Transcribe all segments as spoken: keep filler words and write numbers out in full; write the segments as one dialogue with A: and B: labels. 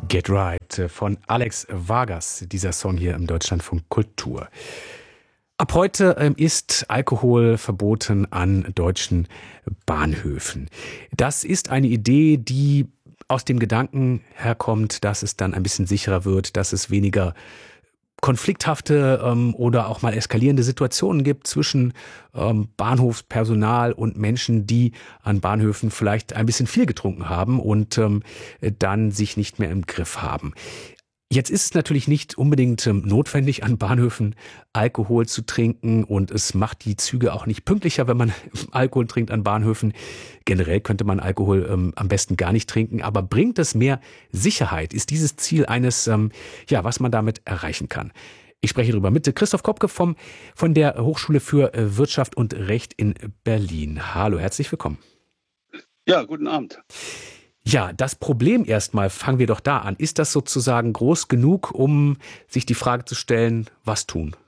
A: Get Right von Alex Vargas, dieser Song hier im Deutschlandfunk Kultur. Ab heute ähm, ist Alkohol verboten an deutschen Bahnhöfen. Das ist eine Idee, die aus dem Gedanken herkommt, dass es dann ein bisschen sicherer wird, dass es weniger konflikthafte ähm, oder auch mal eskalierende Situationen gibt zwischen ähm, Bahnhofspersonal und Menschen, die an Bahnhöfen vielleicht ein bisschen viel getrunken haben und ähm, dann sich nicht mehr im Griff haben. Jetzt ist es natürlich nicht unbedingt ähm, notwendig, an Bahnhöfen Alkohol zu trinken, und es macht die Züge auch nicht pünktlicher, wenn man Alkohol trinkt an Bahnhöfen. Generell könnte man Alkohol ähm, am besten gar nicht trinken, aber bringt es mehr Sicherheit? Ist dieses Ziel eines, ähm, ja, was man damit erreichen kann? Ich spreche darüber mit Christoph Kopke vom, von der Hochschule für äh, Wirtschaft und Recht in Berlin. Hallo, herzlich willkommen.
B: Ja, guten Abend.
A: Ja, das Problem erstmal, fangen wir doch da an. Ist das sozusagen groß genug, um sich die Frage zu stellen, was tun?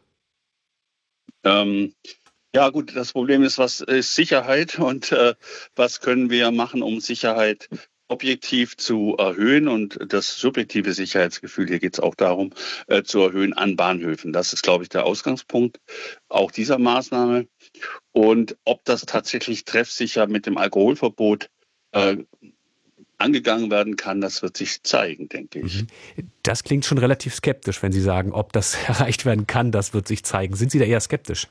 B: Ähm, ja gut, das Problem ist, was ist Sicherheit und äh, was können wir machen, um Sicherheit objektiv zu erhöhen und das subjektive Sicherheitsgefühl, hier geht es auch darum, äh, zu erhöhen an Bahnhöfen. Das ist, glaube ich, der Ausgangspunkt auch dieser Maßnahme. Und ob das tatsächlich treffsicher mit dem Alkoholverbot äh, angegangen werden kann, das wird sich zeigen, denke ich.
A: Das klingt schon relativ skeptisch, wenn Sie sagen, ob das erreicht werden kann, das wird sich zeigen. Sind Sie da eher skeptisch?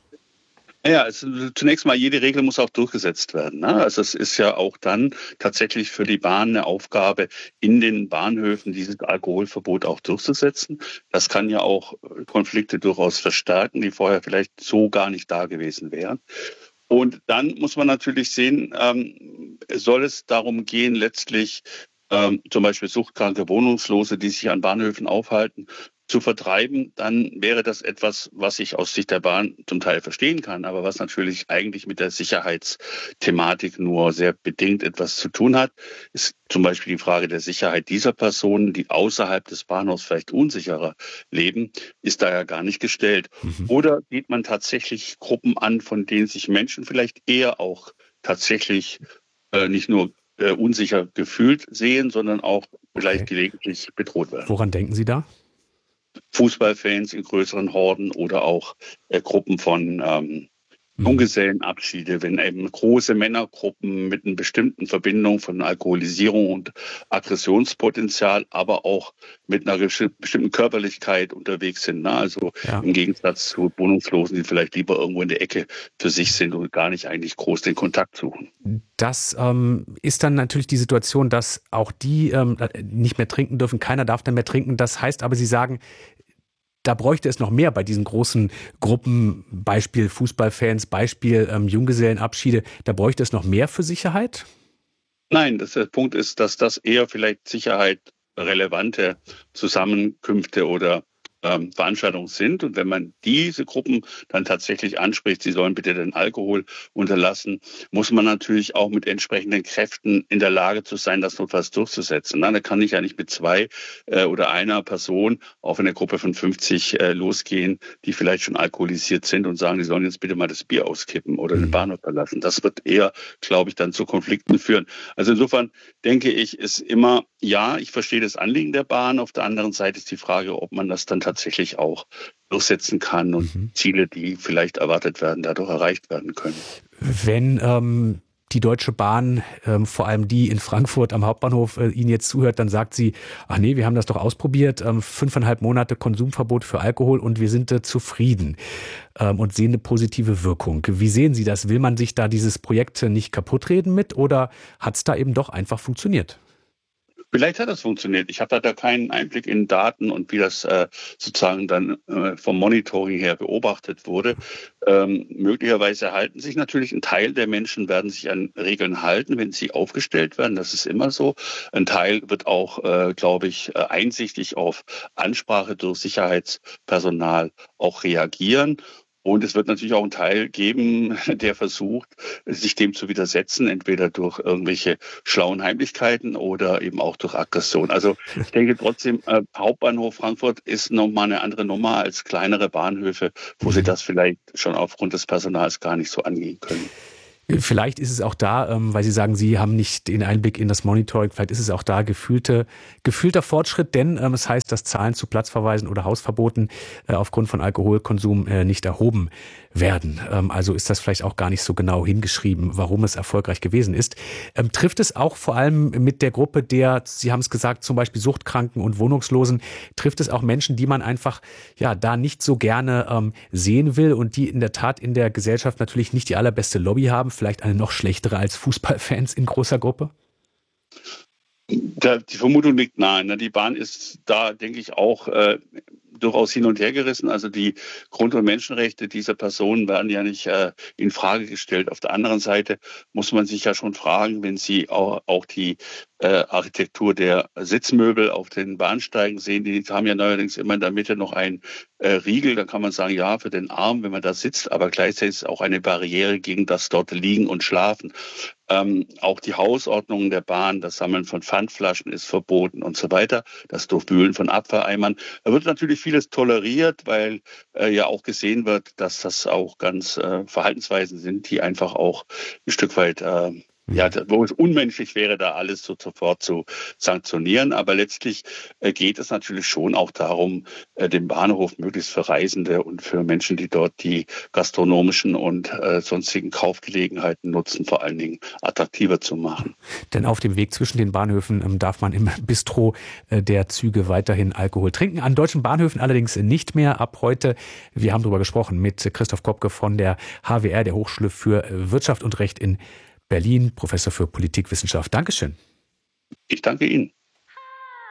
B: Ja, also zunächst mal, jede Regel muss auch durchgesetzt werden. Ne? Also es ist ja auch dann tatsächlich für die Bahn eine Aufgabe, in den Bahnhöfen dieses Alkoholverbot auch durchzusetzen. Das kann ja auch Konflikte durchaus verstärken, die vorher vielleicht so gar nicht da gewesen wären. Und dann muss man natürlich sehen, ähm, soll es darum gehen, letztlich ähm, zum Beispiel suchtkranke Wohnungslose, die sich an Bahnhöfen aufhalten, zu vertreiben, dann wäre das etwas, was ich aus Sicht der Bahn zum Teil verstehen kann, aber was natürlich eigentlich mit der Sicherheitsthematik nur sehr bedingt etwas zu tun hat, ist zum Beispiel die Frage der Sicherheit dieser Personen, die außerhalb des Bahnhofs vielleicht unsicherer leben, ist da ja gar nicht gestellt. Mhm. Oder geht man tatsächlich Gruppen an, von denen sich Menschen vielleicht eher auch tatsächlich äh, nicht nur äh, unsicher gefühlt sehen, sondern auch vielleicht okay. gelegentlich bedroht werden.
A: Woran denken Sie da?
B: Fußballfans in größeren Horden oder auch äh, Gruppen von ähm, Junggesellenabschiede, wenn eben große Männergruppen mit einer bestimmten Verbindung von Alkoholisierung und Aggressionspotenzial, aber auch mit einer bestimmten Körperlichkeit unterwegs sind. Ne? Also ja. Im Gegensatz zu Wohnungslosen, die vielleicht lieber irgendwo in der Ecke für sich sind und gar nicht eigentlich groß den Kontakt suchen.
A: Das ähm, ist dann natürlich die Situation, dass auch die ähm, nicht mehr trinken dürfen. Keiner darf dann mehr trinken. Das heißt aber, Sie sagen, da bräuchte es noch mehr bei diesen großen Gruppen, Beispiel Fußballfans, Beispiel ähm, Junggesellenabschiede. Da bräuchte es noch mehr für Sicherheit?
B: Nein, das, der Punkt ist, dass das eher vielleicht sicherheitsrelevante Zusammenkünfte oder ähm, Veranstaltungen sind. Und wenn man diese Gruppen dann tatsächlich anspricht, sie sollen bitte den Alkohol unterlassen, muss man natürlich auch mit entsprechenden Kräften in der Lage zu sein, das notfalls durchzusetzen. Na, da kann ich ja nicht mit zwei äh, oder einer Person auf eine Gruppe von fünfzig äh, losgehen, die vielleicht schon alkoholisiert sind und sagen, die sollen jetzt bitte mal das Bier auskippen oder den Bahnhof verlassen. Das wird eher, glaube ich, dann zu Konflikten führen. Also insofern denke ich, ist immer, ja, ich verstehe das Anliegen der Bahn. Auf der anderen Seite ist die Frage, ob man das dann tatsächlich auch durchsetzen kann und mhm. Ziele, die vielleicht erwartet werden, dadurch erreicht werden können.
A: Wenn ähm, die Deutsche Bahn, ähm, vor allem die in Frankfurt am Hauptbahnhof, äh, Ihnen jetzt zuhört, dann sagt sie, ach nee, wir haben das doch ausprobiert, ähm, fünfeinhalb Monate Konsumverbot für Alkohol und wir sind äh, zufrieden ähm, und sehen eine positive Wirkung. Wie sehen Sie das? Will man sich da dieses Projekt nicht kaputtreden mit oder hat es da eben doch einfach funktioniert?
B: Vielleicht hat das funktioniert. Ich habe da keinen Einblick in Daten und wie das äh, sozusagen dann äh, vom Monitoring her beobachtet wurde. Ähm, möglicherweise halten sich natürlich ein Teil der Menschen, werden sich an Regeln halten, wenn sie aufgestellt werden. Das ist immer so. Ein Teil wird auch, äh, glaube ich, äh, einsichtig auf Ansprache durch Sicherheitspersonal auch reagieren. Und es wird natürlich auch einen Teil geben, der versucht, sich dem zu widersetzen, entweder durch irgendwelche schlauen Heimlichkeiten oder eben auch durch Aggression. Also ich denke trotzdem, äh, Hauptbahnhof Frankfurt ist nochmal eine andere Nummer als kleinere Bahnhöfe, wo mhm. sie das vielleicht schon aufgrund des Personals gar nicht so angehen können.
A: Vielleicht ist es auch da, ähm, weil Sie sagen, Sie haben nicht den Einblick in das Monitoring, vielleicht ist es auch da gefühlte, gefühlter Fortschritt, denn ähm, es heißt, dass Zahlen zu Platzverweisen oder Hausverboten äh, aufgrund von Alkoholkonsum äh, nicht erhoben werden. Ähm, also ist das vielleicht auch gar nicht so genau hingeschrieben, warum es erfolgreich gewesen ist. Ähm, trifft es auch vor allem mit der Gruppe der, Sie haben es gesagt, zum Beispiel Suchtkranken und Wohnungslosen, trifft es auch Menschen, die man einfach ja da nicht so gerne ähm, sehen will und die in der Tat in der Gesellschaft natürlich nicht die allerbeste Lobby haben, vielleicht eine noch schlechtere als Fußballfans in großer Gruppe?
B: Da, die Vermutung liegt nahe. Ne? Die Bahn ist da, denke ich, auch äh, durchaus hin und her gerissen. Also die Grund- und Menschenrechte dieser Personen werden ja nicht äh, in Frage gestellt. Auf der anderen Seite muss man sich ja schon fragen, wenn Sie auch, auch die äh, Architektur der Sitzmöbel auf den Bahnsteigen sehen, die haben ja neuerdings immer in der Mitte noch einen äh, Riegel. Da kann man sagen, ja, für den Arm, wenn man da sitzt, aber gleichzeitig ist es auch eine Barriere gegen das dort Liegen und Schlafen. Ähm, auch die Hausordnung der Bahn, das Sammeln von Pfandflaschen ist verboten und so weiter, das Durchwühlen von Abfalleimern. Da wird natürlich vieles toleriert, weil äh, ja auch gesehen wird, dass das auch ganz äh, Verhaltensweisen sind, die einfach auch ein Stück weit äh, ja, wo es unmenschlich wäre, da alles so sofort zu sanktionieren. Aber letztlich äh, geht es natürlich schon auch darum, äh, den Bahnhof möglichst für Reisende und für Menschen, die dort die gastronomischen und äh, sonstigen Kaufgelegenheiten nutzen, vor allen Dingen attraktiver zu machen.
A: Denn auf dem Weg zwischen den Bahnhöfen ähm, darf man im Bistro äh, der Züge weiterhin Alkohol trinken. An deutschen Bahnhöfen allerdings nicht mehr ab heute. Wir haben darüber gesprochen mit Christoph Kopke von der H W R, der Hochschule für Wirtschaft und Recht in Berlin, Professor für Politikwissenschaft. Dankeschön.
B: Ich danke Ihnen.